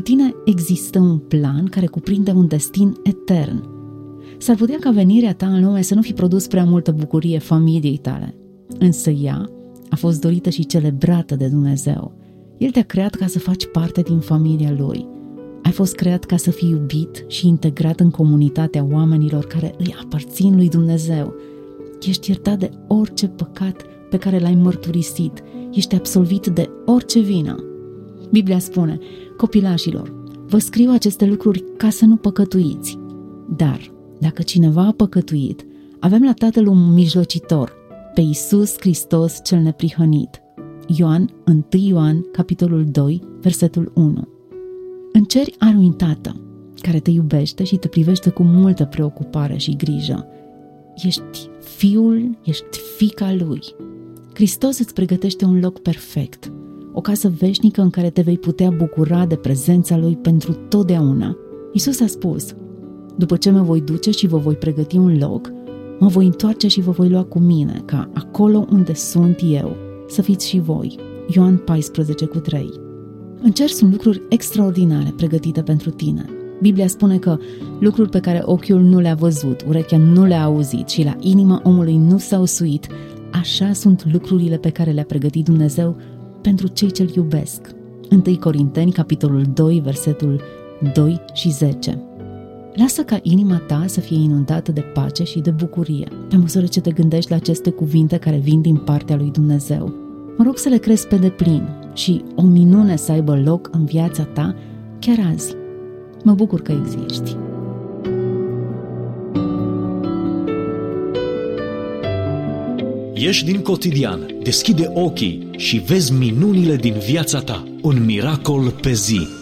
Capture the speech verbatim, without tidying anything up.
tine există un plan care cuprinde un destin etern. S-ar putea ca venirea ta în lume să nu fi produs prea multă bucurie familiei tale, însă ea a fost dorită și celebrată de Dumnezeu. El te-a creat ca să faci parte din familia Lui. Ai fost creat ca să fii iubit și integrat în comunitatea oamenilor care îi aparțin lui Dumnezeu. Ești iertat de orice păcat pe care l-ai mărturisit. Ești absolvit de orice vină. Biblia spune: copilașilor, vă scriu aceste lucruri ca să nu păcătuiți. Dar, dacă cineva a păcătuit, avem la Tatăl un mijlocitor, pe Iisus Hristos cel neprihănit. Ioan, unu Ioan, capitolul doi, versetul unu. În ceri are un tată care te iubește și te privește cu multă preocupare și grijă. Ești fiul, ești fiica Lui. Hristos îți pregătește un loc perfect, o casă veșnică în care te vei putea bucura de prezența Lui pentru totdeauna. Iisus a spus: după ce mă voi duce și vă voi pregăti un loc, mă voi întoarce și vă voi lua cu mine, ca acolo unde sunt eu să fiți și voi. Ioan paisprezece cu trei. În cer sunt lucruri extraordinare pregătite pentru tine. Biblia spune că lucruri pe care ochiul nu le-a văzut, urechea nu le-a auzit și la inima omului nu s-au suit, așa sunt lucrurile pe care le-a pregătit Dumnezeu pentru cei ce-L iubesc. unu Corinteni, capitolul doi, versetul doi și zece. Lasă ca inima ta să fie inundată de pace și de bucurie, pe măsură ce te gândești la aceste cuvinte care vin din partea lui Dumnezeu. Mă rog să le crezi pe deplin și o minune să aibă loc în viața ta chiar azi. Mă bucur că existi. Ieși din cotidian, deschide ochii și vezi minunile din viața ta. Un miracol pe zi.